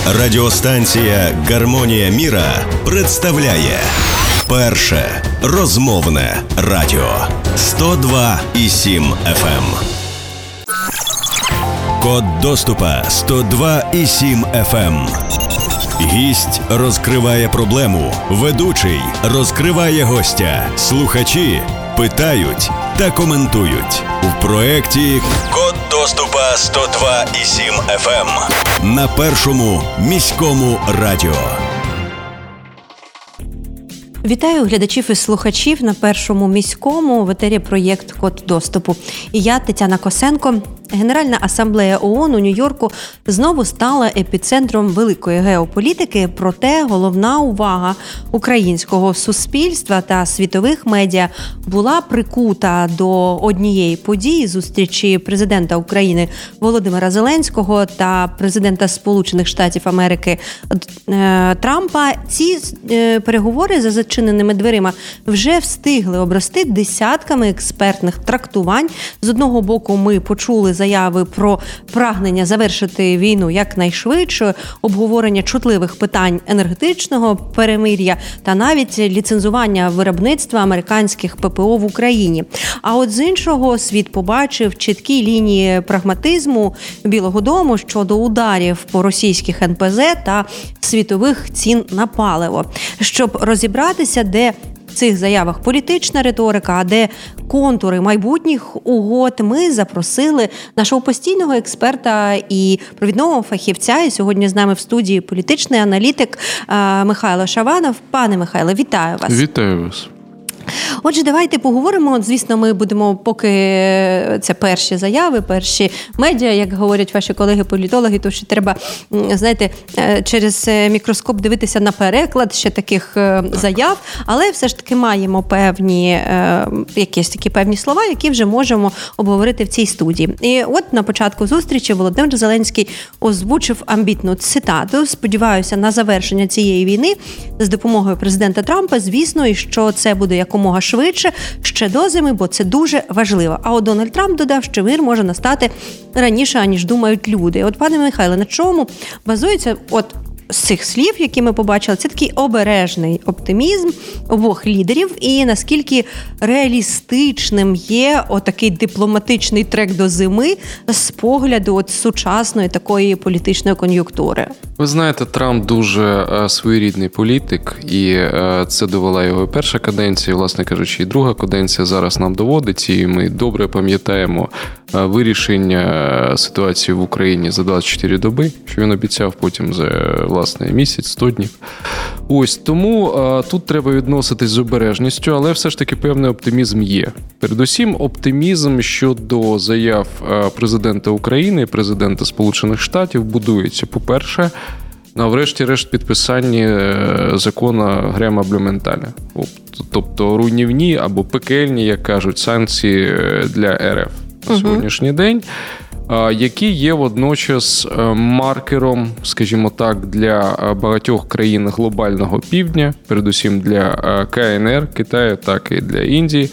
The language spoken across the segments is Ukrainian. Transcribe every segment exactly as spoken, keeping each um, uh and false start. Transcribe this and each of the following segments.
Радіостанція «Гармонія міра» представляє перше розмовне радіо сто два і сім еф ем. Код доступа сто два і сім еф ем. Гість розкриває проблему, ведучий розкриває гостя, слухачі питають та коментують. В проєкті «Код доступа сто два і сім еф ем» на першому міському радіо. Вітаю глядачів і слухачів на першому міському в етері проєкт «Код доступу». І я, Тетяна Косенко. Генеральна асамблея ООН у Нью-Йорку знову стала епіцентром великої геополітики, проте головна увага українського суспільства та світових медіа була прикута до однієї події – зустрічі президента України Володимира Зеленського та президента Сполучених Штатів Америки Трампа. Ці переговори за зачиненими дверима вже встигли обрости десятками експертних трактувань. З одного боку, ми почули заяви про прагнення завершити війну якнайшвидше, обговорення чутливих питань енергетичного перемир'я та навіть ліцензування виробництва американських пе пе о в Україні. А от з іншого, світ побачив чіткі лінії прагматизму Білого дому щодо ударів по російських ен пе зет та світових цін на паливо. Щоб розібратися, де в цих заявах політична риторика, а де контури майбутніх угод, ми запросили нашого постійного експерта і провідного фахівця. І сьогодні з нами в студії політичний аналітик Михайло Шаванов. Пане Михайло, вітаю вас. Вітаю вас. Отже, давайте поговоримо. Звісно, ми будемо, поки це перші заяви, перші медіа, як говорять ваші колеги-політологи, то що треба, знаєте, через мікроскоп дивитися на переклад ще таких заяв, але все ж таки маємо певні, якісь такі певні слова, які вже можемо обговорити в цій студії. І от на початку зустрічі Володимир Зеленський озвучив амбітну цитату: "Сподіваюся на завершення цієї війни з допомогою президента Трампа, звісно, і що це буде якомога швидше, ще до зими, бо це дуже важливо". А от Дональд Трамп додав, що мир може настати раніше, аніж думають люди. От, пане Михайле, на чому базується от з цих слів, які ми побачили, це такий обережний оптимізм обох лідерів, і наскільки реалістичним є отакий дипломатичний трек до зими з погляду от сучасної такої політичної кон'юнктури? Ви знаєте, Трамп дуже своєрідний політик, і це довела його перша каденція, власне кажучи, і друга каденція зараз нам доводить, і ми добре пам'ятаємо вирішення ситуації в Україні за двадцять чотири доби, що він обіцяв потім за, власне, місяць, сто днів. Ось, тому а, тут треба відноситись з обережністю, але все ж таки певний оптимізм є. Передусім, оптимізм щодо заяв президента України і президента Сполучених Штатів будується, по-перше, на врешті-решт підписанні закону Грема-Блюменталя. Тобто руйнівні або пекельні, як кажуть, санкції для ер еф на сьогоднішній uh-huh. день, які є водночас маркером, скажімо так, для багатьох країн глобального півдня, передусім для ка ен ер, Китаю, так і для Індії,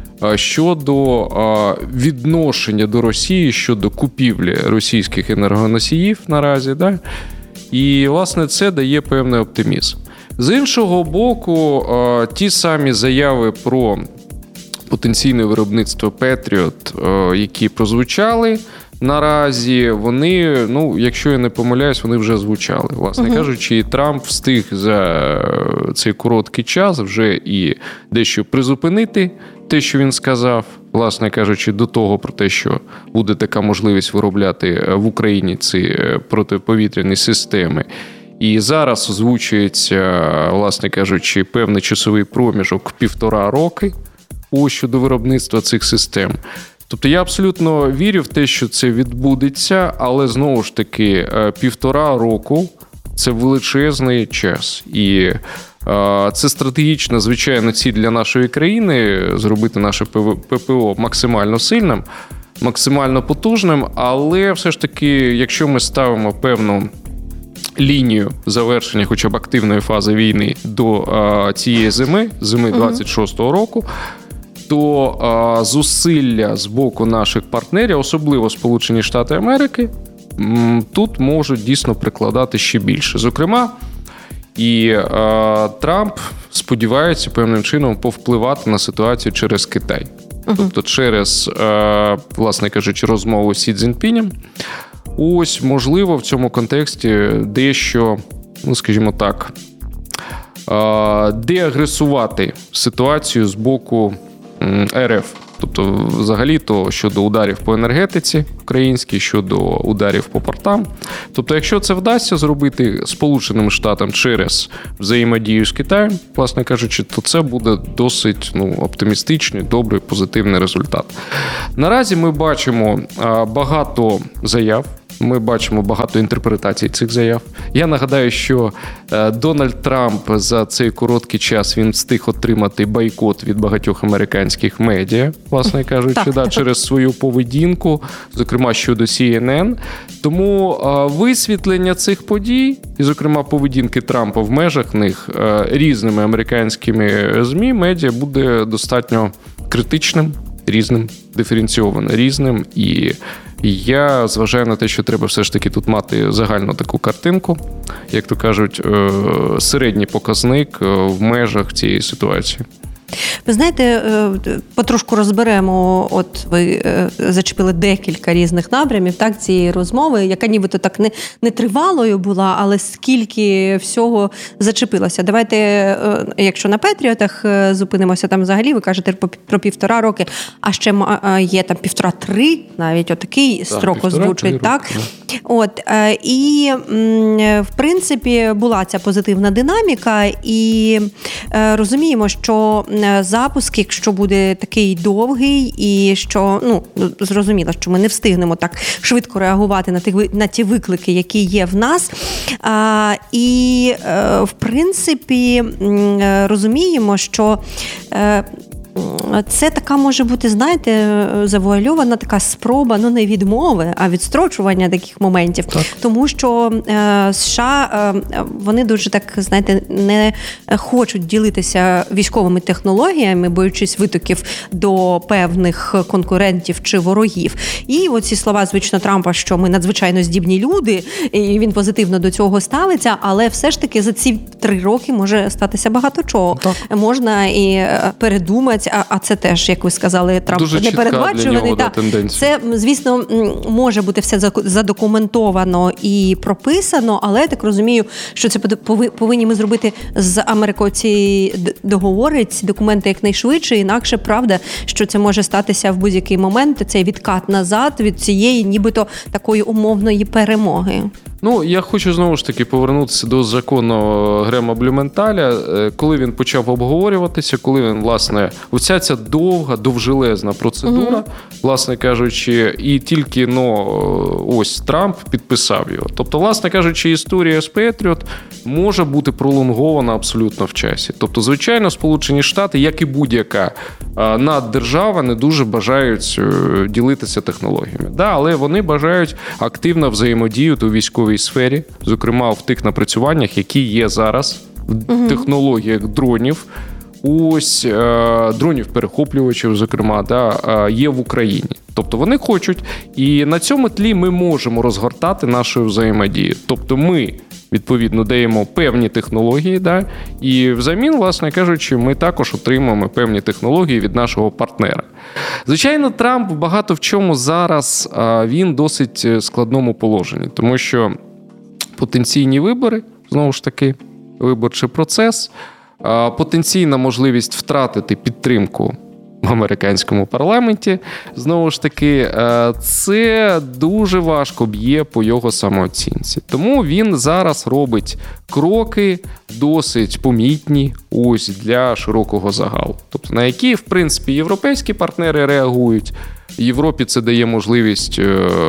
щодо відношення до Росії, щодо купівлі російських енергоносіїв наразі, да? І, власне, це дає певний оптимізм. З іншого боку, ті самі заяви про потенційне виробництво Петріот, які прозвучали наразі, вони, ну, якщо я не помиляюсь, вони вже звучали. Власне uh-huh. кажучи, і Трамп встиг за цей короткий час вже і дещо призупинити те, що він сказав, власне кажучи, до того про те, що буде така можливість виробляти в Україні ці протиповітряні системи. І зараз озвучується, власне кажучи, певний часовий проміжок в півтора роки ось щодо виробництва цих систем. Тобто я абсолютно вірю в те, що це відбудеться, але знову ж таки півтора року – це величезний час. І е, це стратегічна, звичайно, ціль для нашої країни – зробити наше пе пе о максимально сильним, максимально потужним, але все ж таки, якщо ми ставимо певну лінію завершення хоча б активної фази війни до е, цієї зими, зими двадцять шостого року, то а, зусилля з боку наших партнерів, особливо Сполучені Штати Америки, тут можуть дійсно прикладати ще більше. Зокрема, і е, Трамп сподівається певним чином повпливати на ситуацію через Китай. Uh-huh. Тобто через, е, власне кажучи, розмову з Сі Цзіньпінем. Ось, можливо, в цьому контексті дещо, ну, скажімо так, е, деагресувати ситуацію з боку Ер Еф. Тобто, взагалі-то, щодо ударів по енергетиці українській, щодо ударів по портам. Тобто, якщо це вдасться зробити Сполученим Штатам через взаємодію з Китаєм, власне кажучи, то це буде досить ну, оптимістичний, добрий, позитивний результат. Наразі ми бачимо багато заяв, ми бачимо багато інтерпретацій цих заяв. Я нагадаю, що Дональд Трамп за цей короткий час він встиг отримати бойкот від багатьох американських медіа, власне кажучи, так, да, так. через свою поведінку, зокрема щодо Сі Ен Ен. Тому висвітлення цих подій, і, зокрема, поведінки Трампа в межах них різними американськими ЗМІ, медіа буде достатньо критичним, різним, диференційовано різним. І я зважаю на те, що треба все ж таки тут мати загальну таку картинку, як то кажуть, середній показник в межах цієї ситуації. Ви знаєте, потрошку розберемо, от ви зачепили декілька різних напрямів так, цієї розмови, яка нібито так не, не тривалою була, але скільки всього зачепилося. Давайте, якщо на Петріотах зупинимося, там взагалі ви кажете про півтора роки, а ще є там півтора-три, навіть отакий так, строк озвучують. Так? Так. От, і, в принципі, була ця позитивна динаміка, і розуміємо, що запуск, якщо буде такий довгий, і що, ну, зрозуміло, що ми не встигнемо так швидко реагувати на ті, на ті виклики, які є в нас. А, і, в принципі, розуміємо, що це така може бути, знаєте, завуальована така спроба, ну не відмови, а відстрочування таких моментів. Так. Тому що е, США, е, вони дуже так, знаєте, не хочуть ділитися військовими технологіями, боючись витоків до певних конкурентів чи ворогів. І оці слова, звично, Трампа, що ми надзвичайно здібні люди, і він позитивно до цього ставиться, але все ж таки за ці три роки може статися багато чого. Так. Можна і передумати, А, а це теж, як ви сказали, Трамп дуже непередбачуваний. Так. Це, звісно, може бути все задокументовано і прописано, але я так розумію, що це повинні ми зробити з Америкою ці договори, ці документи якнайшвидше, інакше правда, що це може статися в будь-який момент, цей відкат назад від цієї нібито такої умовної перемоги. Ну, я хочу знову ж таки повернутися до закону Грема Блюменталя. Коли він почав обговорюватися, коли він, власне, оця ця довга, довжелезна процедура, mm-hmm. власне кажучи, і тільки, ну, ось Трамп підписав його. Тобто, власне кажучи, історія з Петріот може бути пролонгована абсолютно в часі. Тобто, звичайно, Сполучені Штати, як і будь-яка наддержава, не дуже бажають ділитися технологіями. Да, але вони бажають активно взаємодіяти у військовій сфері, зокрема в тих напрацюваннях, які є зараз в uh-huh. технологіях дронів. Ось е, дронів-перехоплювачів, зокрема, да, е, є в Україні. Тобто вони хочуть, і на цьому тлі ми можемо розгортати нашу взаємодію. Тобто ми, відповідно, даємо певні технології, да, і взамін, власне кажучи, ми також отримуємо певні технології від нашого партнера. Звичайно, Трамп багато в чому зараз е, він досить складному положенні, тому що потенційні вибори, знову ж таки, виборчий процес, потенційна можливість втратити підтримку в американському парламенті, знову ж таки, це дуже важко б'є по його самооцінці. Тому він зараз робить кроки досить помітні ось для широкого загалу. Тобто на які, в принципі, європейські партнери реагують. Європі це дає можливість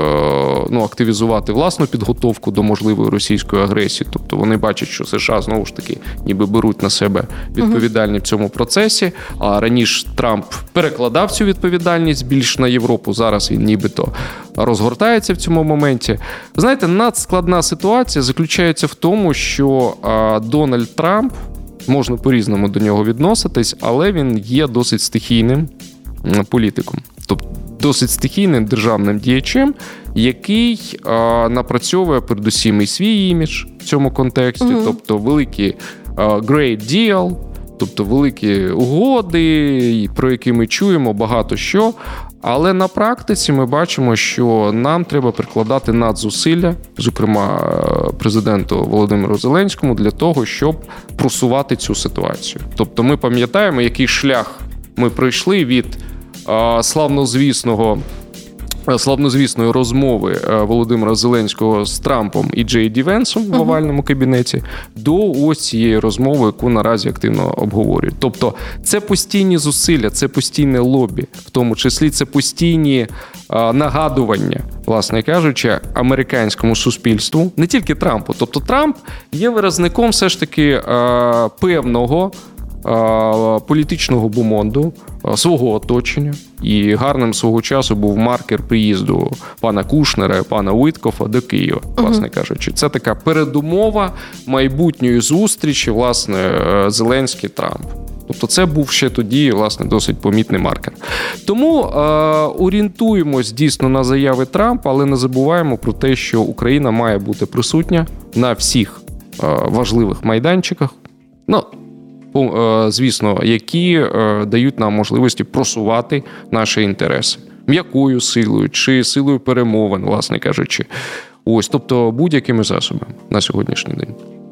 ну, активізувати власну підготовку до можливої російської агресії. Тобто вони бачать, що США, знову ж таки, ніби беруть на себе відповідальність в цьому процесі. А раніше Трамп перекладав цю відповідальність більш на Європу. Зараз він нібито розгортається в цьому моменті. Ви знаєте, надскладна ситуація заключається в тому, що Дональд Трамп, можна по-різному до нього відноситись, але він є досить стихійним політиком. Тобто досить стихійним державним діячем, який а, напрацьовує передусім і свій імідж в цьому контексті, mm-hmm. тобто великі а, great deal, тобто великі угоди, про які ми чуємо багато що. Але на практиці ми бачимо, що нам треба прикладати надзусилля, зокрема президенту Володимиру Зеленському, для того, щоб просувати цю ситуацію. Тобто ми пам'ятаємо, який шлях ми пройшли від а, славнозвісного славнозвісної розмови Володимира Зеленського з Трампом і Джей Ді Венсом в овальному кабінеті до ось цієї розмови, яку наразі активно обговорюють. Тобто це постійні зусилля, це постійне лобі, в тому числі це постійні а, нагадування, власне кажучи, американському суспільству, не тільки Трампу. Тобто Трамп є виразником все ж таки а, певного політичного бумонду, свого оточення. І гарним свого часу був маркер приїзду пана Кушнера, пана Уіткофа до Києва, власне uh-huh. кажучи. Це така передумова майбутньої зустрічі, власне, Зеленський-Трамп. Тобто це був ще тоді, власне, досить помітний маркер. Тому е, орієнтуємось дійсно на заяви Трампа, але не забуваємо про те, що Україна має бути присутня на всіх е, важливих майданчиках. Ну, звісно, які дають нам можливості просувати наші інтереси. М'якою силою чи силою перемовин, власне кажучи. Ось, тобто будь-якими засобами на сьогоднішній день.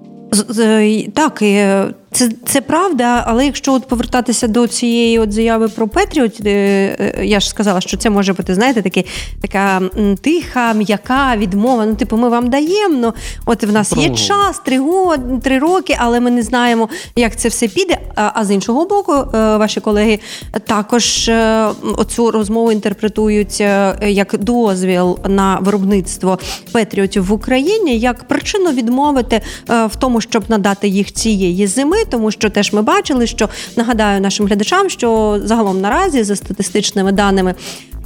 Так, це, це правда, але якщо от повертатися до цієї от заяви про Петріот, я ж сказала, що це може бути, знаєте, такі, така тиха, м'яка відмова, ну, типу, ми вам даємо, ну, от в нас є час, три, год, три роки, але ми не знаємо, як це все піде, а, а з іншого боку, ваші колеги також оцю розмову інтерпретують як дозвіл на виробництво Петріотів в Україні, як причину відмовити в тому, щоб надати їх цієї зими, тому що теж ми бачили, що, нагадаю нашим глядачам, що загалом наразі, за статистичними даними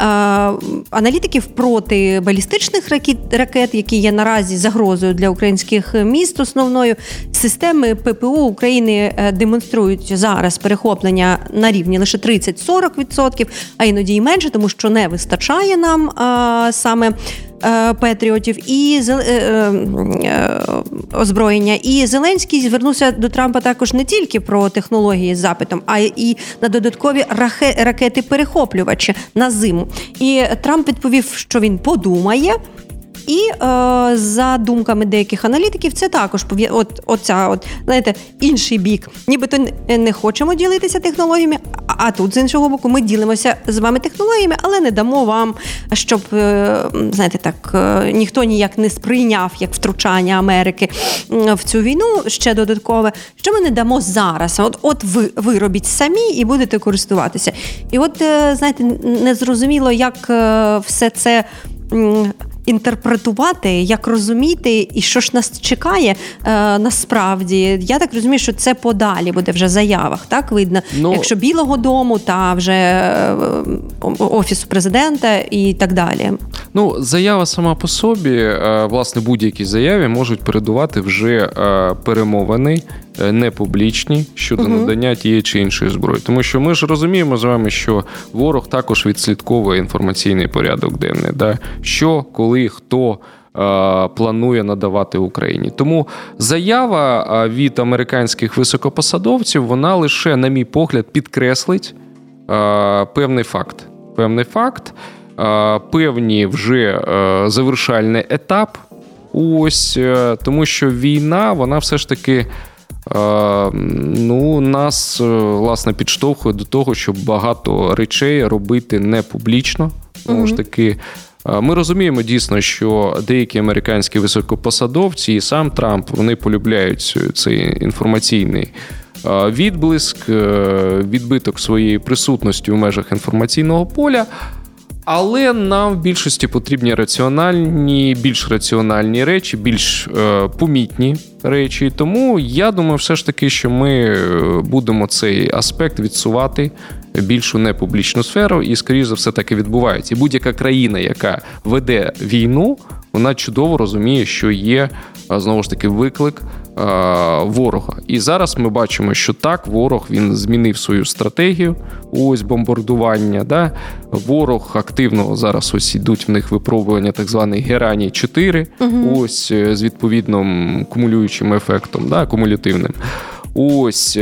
аналітиків, проти балістичних ракет, ракет, які є наразі загрозою для українських міст основною, системи ППО України демонструють зараз перехоплення на рівні лише тридцять-сорок відсотків, а іноді й менше, тому що не вистачає нам а, саме Петріотів і е, е, озброєння. І Зеленський звернувся до Трампа також не тільки про технології з запитом, а і на додаткові ракети-перехоплювачі на зиму. І Трамп відповів, що він подумає. І е, за думками деяких аналітиків, це також от, оця, от, знаєте, інший бік. Нібито не хочемо ділитися технологіями, а, а тут, з іншого боку, ми ділимося з вами технологіями, але не дамо вам, щоб, е, знаєте, так, е, ніхто ніяк не сприйняв, як втручання Америки в цю війну, ще додаткове, що ми не дамо зараз. От, от ви, ви робіть самі і будете користуватися. І от, е, знаєте, незрозуміло, як е, все це м, інтерпретувати, як розуміти, і що ж нас чекає е, насправді. Я так розумію, що це подалі буде вже в заявах, так, видно? Ну, якщо Білого дому, та вже е, Офісу президента і так далі. Ну, заява сама по собі, е, власне, будь-які заяві можуть передувати вже е, перемовини не публічні щодо угу. надання тієї чи іншої зброї. Тому що ми ж розуміємо з вами, що ворог також відслідковує інформаційний порядок денний. Да? Що, коли, хто е, планує надавати Україні. Тому заява від американських високопосадовців, вона лише, на мій погляд, підкреслить е, певний факт. Певний факт, е, певні вже е, завершальний етап. Ось, е, тому що війна, вона все ж таки ну, нас, власне, підштовхує до того, щоб багато речей робити не публічно. Тому ж таки, ми розуміємо дійсно, що деякі американські високопосадовці і сам Трамп, вони полюбляють цей інформаційний відблиск, відбиток своєї присутності в межах інформаційного поля. Але нам в більшості потрібні раціональні, більш раціональні речі, більш е, помітні речі. Тому я думаю все ж таки, що ми будемо цей аспект відсувати більшу непублічну сферу, і, скоріше за все, так і відбувається. І будь-яка країна, яка веде війну, вона чудово розуміє, що є, знову ж таки, виклик ворога. І зараз ми бачимо, що так, ворог, він змінив свою стратегію, ось бомбардування, да? Ворог активно, зараз ось ідуть в них випробування так званий Гераній чотири, угу. ось з відповідним кумулюючим ефектом, да? Кумулятивним. Ось,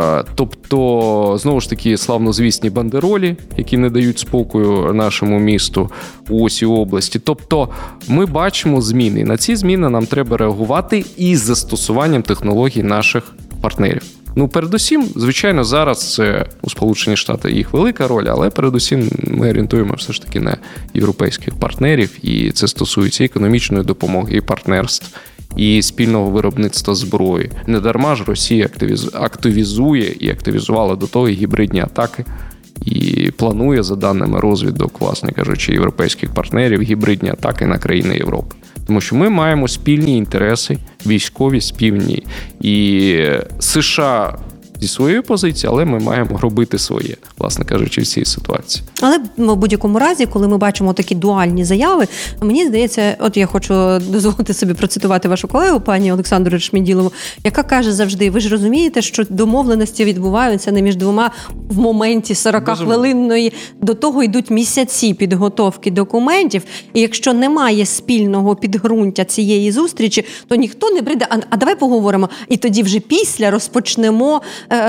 тобто, знову ж таки, славнозвісні бандеролі, які не дають спокою нашому місту, ось і області. Тобто, ми бачимо зміни. На ці зміни нам треба реагувати із застосуванням технологій наших партнерів. Ну, передусім, звичайно, зараз це у Сполучені Штати їх велика роль, але передусім ми орієнтуємо все ж таки на європейських партнерів, і це стосується і економічної допомоги, і партнерств, і спільного виробництва зброї. Недарма ж Росія активізує і активізувала до того гібридні атаки і планує, за даними розвідок, власне кажучи, європейських партнерів, гібридні атаки на країни Європи. Тому що ми маємо спільні інтереси, військові спільні. І США зі своєї позиції, але ми маємо робити своє, власне кажучи, в цій ситуації. Але в будь-якому разі, коли ми бачимо такі дуальні заяви, мені здається, от я хочу дозволити собі процитувати вашу колегу, пані Олександру Речмеділову, яка каже завжди, ви ж розумієте, що домовленості відбуваються не між двома в моменті сорокахвилинної, до того йдуть місяці підготовки документів, і якщо немає спільного підґрунтя цієї зустрічі, то ніхто не прийде, а, а давай поговоримо, і тоді вже після розпочнемо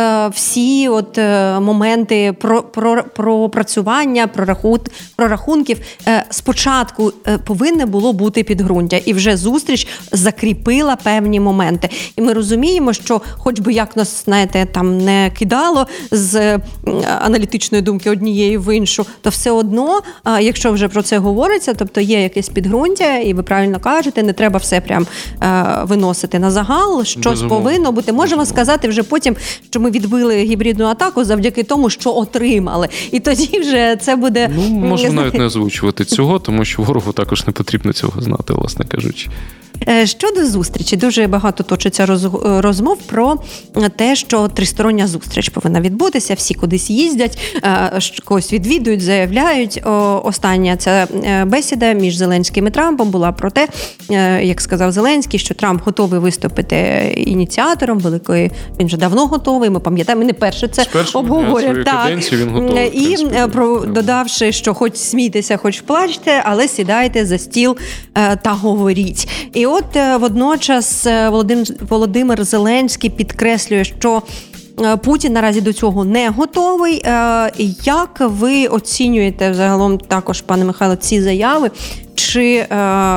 всі от моменти про, про, про працювання, прорахун, прорахунків. Спочатку повинне було бути підґрунтя, і вже зустріч закріпила певні моменти. І ми розуміємо, що хоч би як нас, знаєте, там не кидало з аналітичної думки однієї в іншу, то все одно, якщо вже про це говориться, тобто є якесь підґрунтя, і ви правильно кажете, не треба все прям виносити на загал, щось Безумовно. повинно бути. Можемо сказати вже потім, що ми відбили гібридну атаку завдяки тому, що отримали. І тоді вже це буде... Ну, можна навіть не озвучувати цього, тому що ворогу також не потрібно цього знати, власне кажучи. Щодо зустрічі, дуже багато точиться розмов про те, що тристороння зустріч повинна відбутися, всі кудись їздять, когось відвідують, заявляють. Остання ця бесіда між Зеленським і Трампом була про те, як сказав Зеленський, що Трамп готовий виступити ініціатором великої, він вже давно готовий, ми пам'ятаємо, ми не перше це обговорюємо. Так. Він готовий, і про, додавши, що хоч смійтеся, хоч плачте, але сідайте за стіл та говоріть. І от водночас Володимир, Володимир Зеленський підкреслює, що Путін наразі до цього не готовий. Як ви оцінюєте загалом також, пане Михайло, ці заяви? Чи е,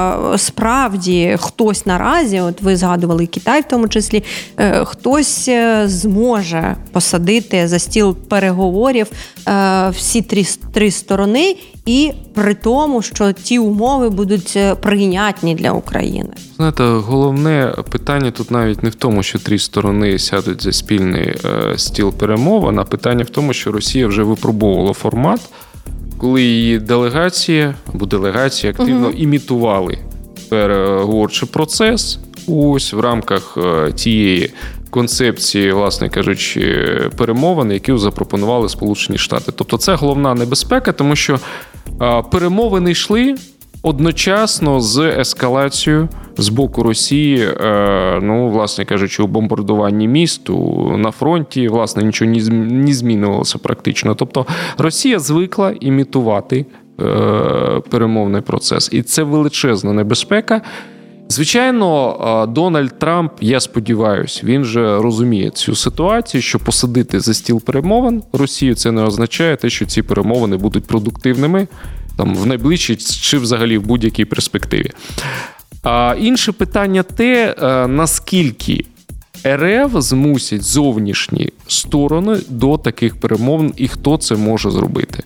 справді хтось наразі, от ви згадували Китай в тому числі, е, хтось зможе посадити за стіл переговорів е, всі три, три сторони, і при тому, що ті умови будуть прийнятні для України? Знаєте, головне питання тут навіть не в тому, що три сторони сядуть за спільний е, стіл перемовин, а питання в тому, що Росія вже випробовувала формат, коли її делегації або делегації активно uh-huh. імітували переговорчий процес ось в рамках тієї концепції, власне кажучи, перемовин, які запропонували Сполучені Штати. Тобто це головна небезпека, тому що перемовини йшли одночасно з ескалацією з боку Росії, ну, власне кажучи, у бомбардуванні місту, на фронті, власне, нічого не змінювалося практично. Тобто Росія звикла імітувати перемовний процес. І це величезна небезпека. Звичайно, Дональд Трамп, я сподіваюся, він же розуміє цю ситуацію, що посадити за стіл перемовин Росію, це не означає те, що ці перемовини будуть продуктивними там, в найближчій чи взагалі в будь-якій перспективі. А інше питання те, наскільки РФ змусять зовнішні сторони до таких перемовин і хто це може зробити.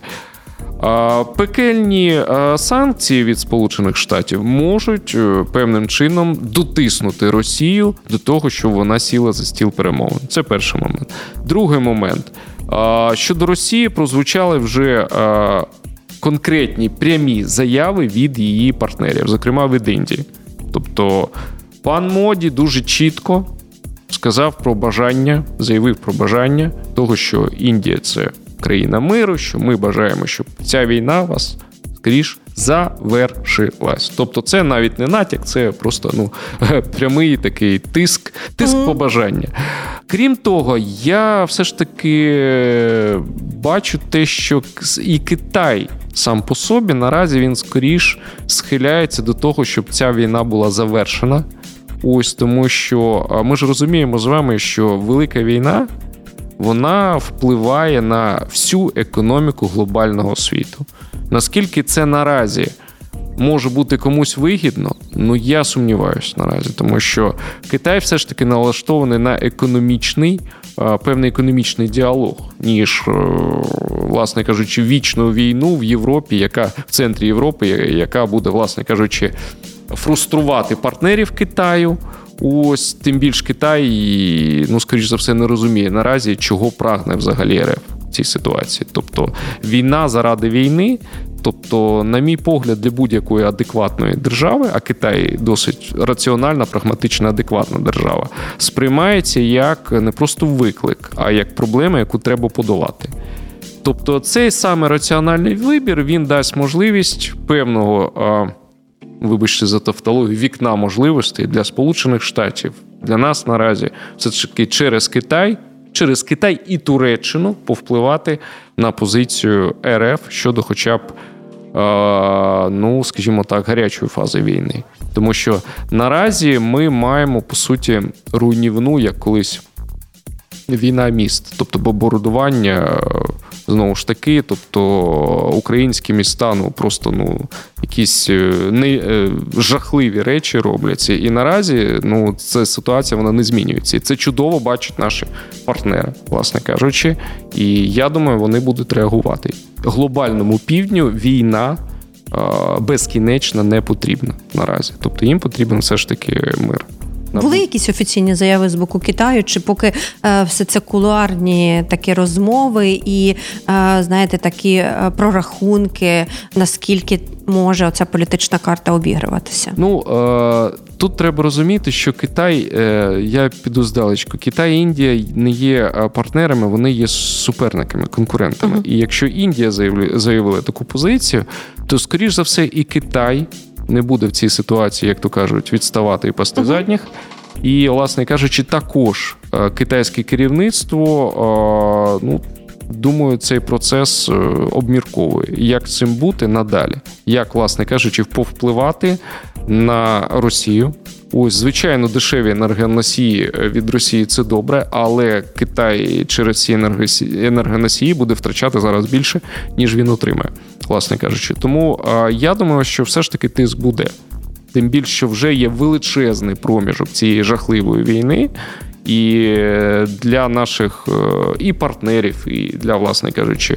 Пекельні санкції від Сполучених Штатів можуть певним чином дотиснути Росію до того, щоб вона сіла за стіл перемовин. Це перший момент. Другий момент. Щодо Росії прозвучали вже конкретні прямі заяви від її партнерів, зокрема від Індії. Тобто пан Моді дуже чітко сказав про бажання, заявив про бажання того, що Індія – це країна миру, що ми бажаємо, щоб ця війна вас скоріш завершилась. Тобто це навіть не натяк, це просто ну, прямий такий тиск, тиск mm-hmm. побажання. Крім того, я все ж таки бачу те, що і Китай сам по собі наразі він скоріш схиляється до того, щоб ця війна була завершена. Ось тому, що ми ж розуміємо з вами, що велика війна, вона впливає на всю економіку глобального світу. Наскільки це наразі може бути комусь вигідно, ну я сумніваюся наразі, тому що Китай все ж таки налаштований на економічний, певний економічний діалог, ніж, власне кажучи, вічну війну в Європі, яка в центрі Європи, яка буде, власне кажучи, фруструвати партнерів Китаю. Ось, тим більш Китай, ну, скоріш за все, не розуміє наразі, чого прагне взагалі РФ в цій ситуації. Тобто, війна заради війни, тобто, на мій погляд, для будь-якої адекватної держави, а Китай досить раціональна, прагматична, адекватна держава, сприймається як не просто виклик, а як проблема, яку треба подолати. Тобто, цей саме раціональний вибір, він дасть можливість певного... вибачте за тавтологію, вікна можливостей для Сполучених Штатів, для нас наразі, все ж таки через Китай, через Китай і Туреччину повпливати на позицію РФ щодо хоча б, е, ну, скажімо так, гарячої фази війни. Тому що наразі ми маємо, по суті, руйнівну, як колись, війна міст, тобто бомбардування, знову ж таки, тобто українські міста, ну, просто, ну, якісь не, жахливі речі робляться. І наразі, ну, ця ситуація, вона не змінюється. І це чудово бачать наші партнери, власне кажучи. І я думаю, вони будуть реагувати. Глобальному півдню війна безкінечно не потрібна наразі. Тобто їм потрібен все ж таки мир. Були якісь офіційні заяви з боку Китаю, чи поки е, все це кулуарні такі розмови і, е, знаєте, такі е, прорахунки, наскільки може оця політична карта обігруватися? Ну, е, тут треба розуміти, що Китай, е, я піду здалечку, Китай і Індія не є партнерами, вони є суперниками, конкурентами. Uh-huh. І якщо Індія заявила, заявила таку позицію, то, скоріш за все, і Китай не буде в цій ситуації, як то кажуть, відставати і пасти uh-huh. задніх. І, власне кажучи, також китайське керівництво, ну, думаю, цей процес обмірковує. Як цим бути надалі? Як, власне кажучи, повпливати на Росію? Ось, звичайно, дешеві енергоносії від Росії – це добре, але Китай через ці енергоносії буде втрачати зараз більше, ніж він отримає, власне кажучи. Тому я думаю, що все ж таки тиск буде. Тим більше, що вже є величезний проміжок цієї жахливої війни, і для наших і партнерів, і для, власне кажучи,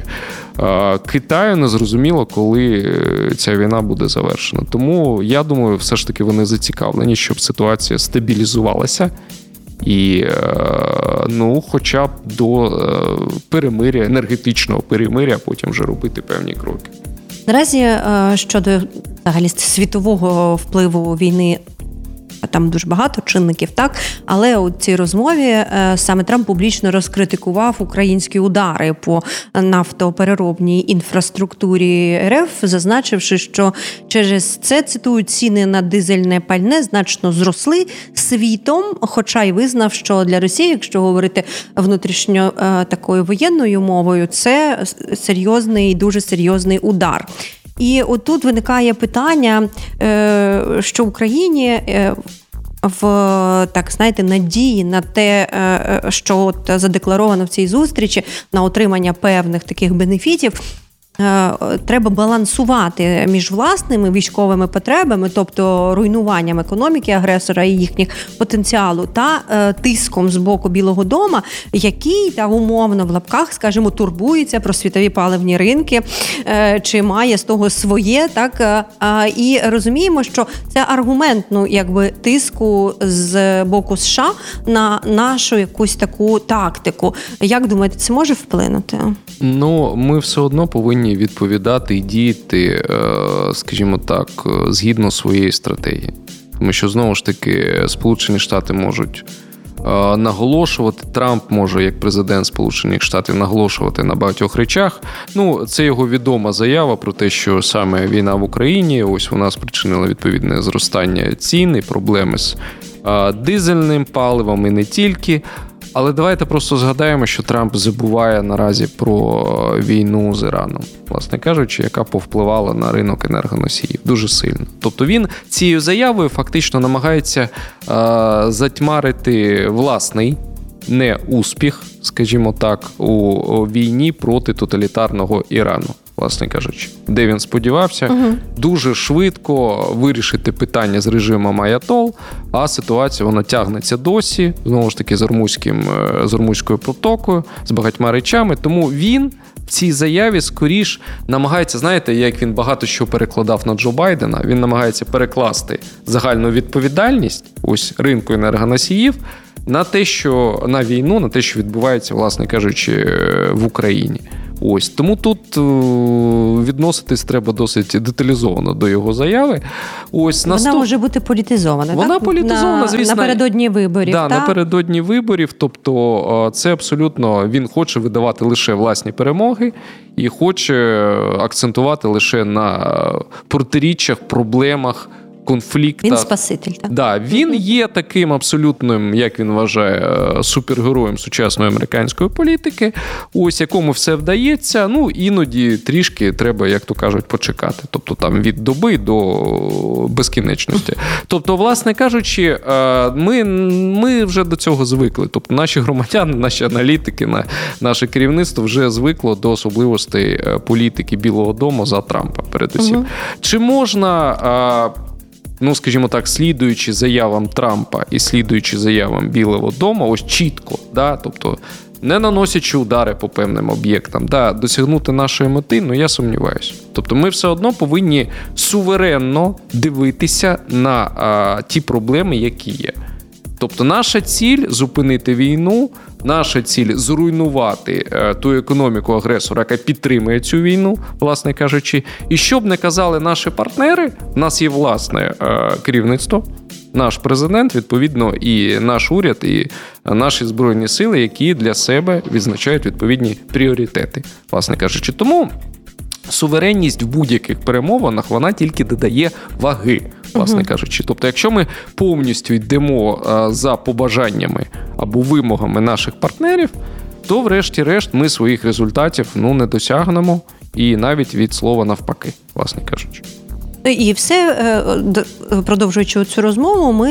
Китаю не зрозуміло, коли ця війна буде завершена. Тому, я думаю, все ж таки вони зацікавлені, щоб ситуація стабілізувалася і, ну, хоча б до перемиря, енергетичного перемиря, а потім вже робити певні кроки. Наразі щодо взагалі світового впливу війни, там дуже багато чинників, так, але у цій розмові саме Трамп публічно розкритикував українські удари по нафтопереробній інфраструктурі РФ, зазначивши, що через це, цитую, ціни на дизельне пальне значно зросли світом, хоча й визнав, що для Росії, якщо говорити внутрішньо такою воєнною мовою, це серйозний, дуже серйозний удар. І отут виникає питання, що в Україні в, так, знаєте, надії на те, що от задекларовано в цій зустрічі, на отримання певних таких бенефітів, треба балансувати між власними військовими потребами, тобто руйнуванням економіки агресора і їхніх потенціалу, та е, тиском з боку Білого дому, який, та умовно в лапках, скажімо, турбується про світові паливні ринки, е, чи має з того своє, так, е, і розуміємо, що це аргумент, ну, якби, тиску з боку США на нашу якусь таку тактику. Як думаєте, це може вплинути? Ну, ми все одно повинні відповідати і діяти, скажімо так, згідно своєї стратегії. Тому що, знову ж таки, Сполучені Штати можуть наголошувати. Трамп може, як президент Сполучених Штатів, наголошувати на багатьох речах. Ну, це його відома заява про те, що саме війна в Україні, ось вона спричинила відповідне зростання цін і проблеми з дизельним паливом і не тільки. Але давайте просто згадаємо, що Трамп забуває наразі про війну з Іраном, власне кажучи, яка повпливала на ринок енергоносіїв дуже сильно. Тобто він цією заявою фактично намагається е, затьмарити власний неуспіх, скажімо так, у, у війні проти тоталітарного Ірану, власне кажучи, де він сподівався угу. дуже швидко вирішити питання з режимом Аятол, а ситуація вона тягнеться досі, знову ж таки, з Ормузьким, з Ормузькою протокою, з багатьма речами, тому він в цій заяві скоріш намагається, знаєте, як він багато що перекладав на Джо Байдена, він намагається перекласти загальну відповідальність ось ринку енергоносіїв на те, що на війну, на те, що відбувається, власне кажучи, в Україні. Ось, тому тут відноситись треба досить деталізовано до його заяви. Ось, вона наступ... може бути політизована, вона так? політизована, на, звісно. Напередодні виборів, да, так? напередодні виборів, тобто це абсолютно, він хоче видавати лише власні перемоги і хоче акцентувати лише на протиріччях, проблемах, конфліктах. Він спаситель, так? Да, він є таким абсолютним, як він вважає, супергероєм сучасної американської політики, ось якому все вдається, ну іноді трішки треба, як то кажуть, почекати. Тобто там від доби до безкінечності. Тобто, власне кажучи, ми, ми вже до цього звикли. Тобто наші громадяни, наші аналітики, наше керівництво вже звикло до особливостей політики Білого дому за Трампа, передусім. Угу. Чи можна... Ну, скажімо так, слідуючи заявам Трампа і слідуючи заявам Білого дому, ось чітко, да, тобто не наносячи удари по певним об'єктам, да, досягнути нашої мети, ну я сумніваюся. Тобто ми все одно повинні суверенно дивитися на а, ті проблеми, які є. Тобто наша ціль – зупинити війну, наша ціль – зруйнувати е, ту економіку агресора, яка підтримує цю війну, власне кажучи. І що б не казали наші партнери, в нас є власне е, керівництво, наш президент, відповідно, і наш уряд, і наші Збройні сили, які для себе відзначають відповідні пріоритети, власне кажучи. Тому суверенність в будь-яких перемовинах, вона тільки додає ваги, власне uh-huh. кажучи. Тобто, якщо ми повністю йдемо за побажаннями або вимогами наших партнерів, то врешті-решт ми своїх результатів ну, не досягнемо і навіть від слова навпаки, власне кажучи. І все, продовжуючи цю розмову, ми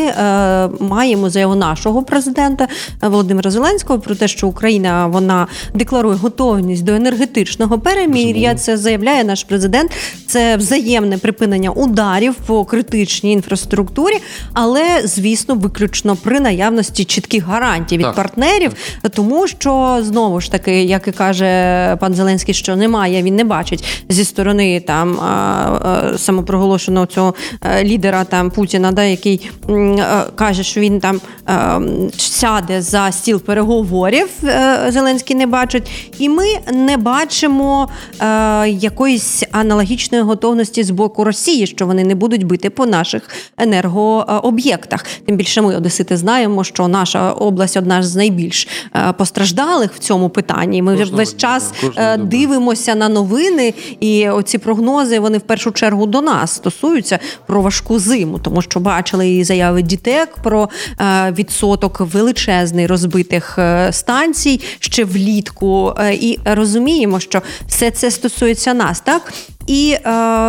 маємо заяву нашого президента Володимира Зеленського про те, що Україна, вона декларує готовність до енергетичного перемир'я. Це заявляє наш президент. Це взаємне припинення ударів по критичній інфраструктурі, але, звісно, виключно при наявності чітких гарантій від так. партнерів, тому що, знову ж таки, як і каже пан Зеленський, що немає, він не бачить зі сторони там самопроголошення оголошеного цього лідера там Путіна, да, який е, каже, що він там е, сяде за стіл переговорів, е, Зеленський не бачить, і ми не бачимо е, якоїсь аналогічної готовності з боку Росії, що вони не будуть бити по наших енергооб'єктах. Тим більше ми, одесити, знаємо, що наша область одна з найбільш е, постраждалих в цьому питанні. Ми вже весь час е, дивимося на новини, і оці прогнози, вони в першу чергу до нас стосуються про важку зиму, тому що бачили і заяви ДІТЕК про е, відсоток величезний розбитих е, станцій ще влітку, е, і розуміємо, що все це стосується нас, так? І е,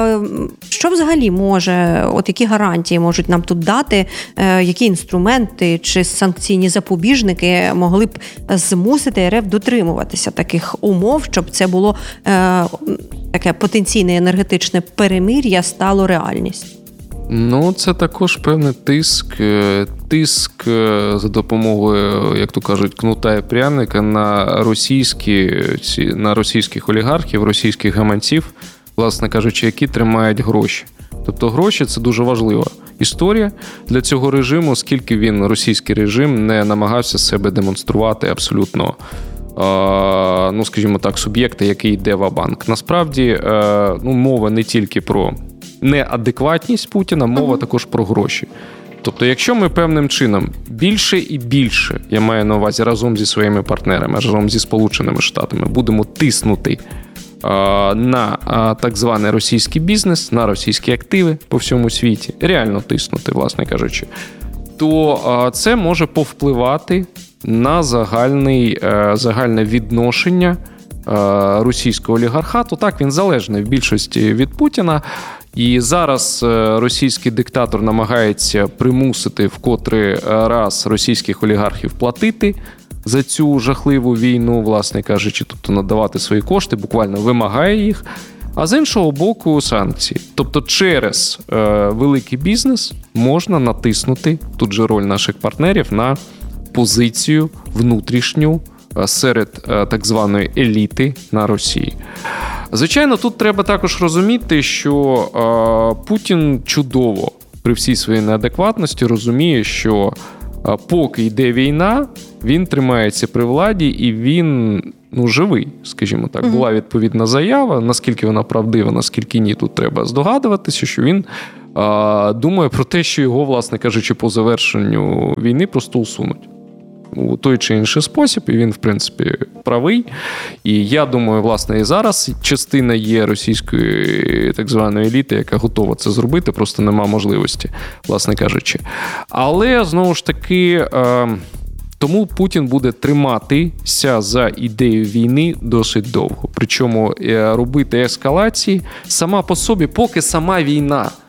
що взагалі може, от які гарантії можуть нам тут дати, е, які інструменти чи санкційні запобіжники могли б змусити РФ дотримуватися таких умов, щоб це було е, таке потенційне енергетичне перемир'я стало реальністю? Ну, це також певний тиск, тиск за допомогою, як то кажуть, кнута і пряника на російські, на російських олігархів, російських гаманців, власне кажучи, які тримають гроші. Тобто гроші – це дуже важлива історія для цього режиму, оскільки він, російський режим, не намагався себе демонструвати абсолютно, ну, скажімо так, суб'єкта, який йде ва-банк. Насправді, ну, мова не тільки про неадекватність Путіна, мова uh-huh. також про гроші. Тобто, якщо ми певним чином більше і більше, я маю на увазі разом зі своїми партнерами, разом зі Сполученими Штатами, будемо тиснути на так званий російський бізнес, на російські активи по всьому світі, реально тиснути, власне кажучи, то це може повпливати на загальний, загальне відношення російського олігархату. Так, він залежний в більшості від Путіна. І зараз російський диктатор намагається примусити вкотре раз російських олігархів платити за цю жахливу війну, власне кажучи, тобто надавати свої кошти, буквально вимагає їх, а з іншого боку санкції. Тобто через е, великий бізнес можна натиснути, тут же роль наших партнерів, на позицію внутрішню е, серед е, так званої еліти на Росії. Звичайно, тут треба також розуміти, що е, Путін чудово при всій своїй неадекватності розуміє, що е, поки йде війна, він тримається при владі і він, ну, живий, скажімо так. Mm-hmm. Була відповідна заява, наскільки вона правдива, наскільки ні, тут треба здогадуватися, що він е, думає про те, що його, власне кажучи, по завершенню війни просто усунуть у той чи інший спосіб, і він, в принципі, правий. І я думаю, власне, і зараз частина є російської так званої еліти, яка готова це зробити, просто нема можливості, власне кажучи. Але, знову ж таки, е, тому Путін буде триматися за ідею війни досить довго. Причому робити ескалації сама по собі, поки сама війна